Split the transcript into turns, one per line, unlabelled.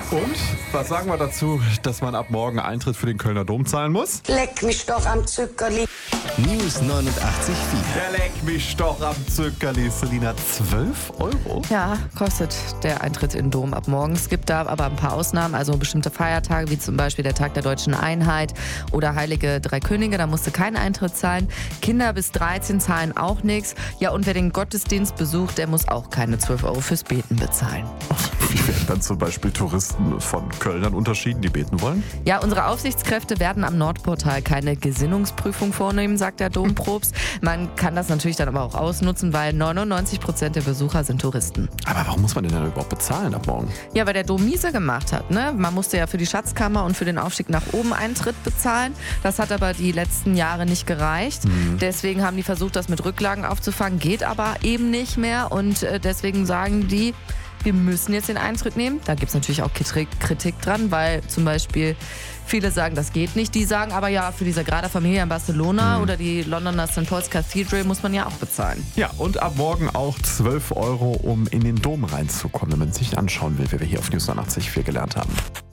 Und was sagen wir dazu, dass man ab morgen Eintritt für den Kölner Dom zahlen muss?
Leck mich doch am Zückerli.
News 89.4.
Der leck mich doch am Zückerli, Selina. 12 Euro?
Ja, kostet der Eintritt in den Dom ab morgen. Es gibt da aber ein paar Ausnahmen, also bestimmte Feiertage, wie zum Beispiel der Tag der Deutschen Einheit oder Heilige Drei Könige, da musst du keinen Eintritt zahlen. Kinder bis 13 zahlen auch nichts. Ja, und wer den Gottesdienst besucht, der muss auch keine 12 Euro fürs Beten bezahlen.
Wie werden dann zum Beispiel Touristen von Kölnern unterschieden, die beten wollen?
Ja, unsere Aufsichtskräfte werden am Nordportal keine Gesinnungsprüfung vornehmen, sagt der Dompropst. Man kann das natürlich dann aber auch ausnutzen, weil 99% der Besucher sind Touristen.
Aber warum muss man denn dann überhaupt bezahlen ab morgen?
Ja, weil der Dom miese gemacht hat, ne? Man musste ja für die Schatzkammer und für den Aufstieg nach oben Eintritt bezahlen. Das hat aber die letzten Jahre nicht gereicht. Deswegen haben die versucht, das mit Rücklagen aufzufangen, geht aber eben nicht mehr. Und deswegen sagen die, wir müssen jetzt den Eintritt nehmen. Da gibt es natürlich auch Kritik dran, weil zum Beispiel viele sagen, das geht nicht. Die sagen aber ja, für die Sagrada Familia in Barcelona oder die Londoner St. Paul's Cathedral muss man ja auch bezahlen.
Ja, und ab morgen auch 12 Euro, um in den Dom reinzukommen, wenn man sich anschauen will, wie wir hier auf News 89.4 gelernt haben.